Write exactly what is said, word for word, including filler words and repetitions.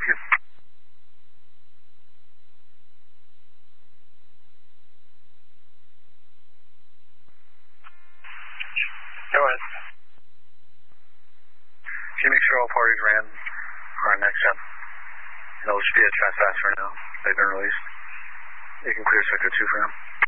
you. Go ahead. Can you make sure all parties ran our next gen? And it'll just be a trespass for now. They've been released. You can clear sector two for now.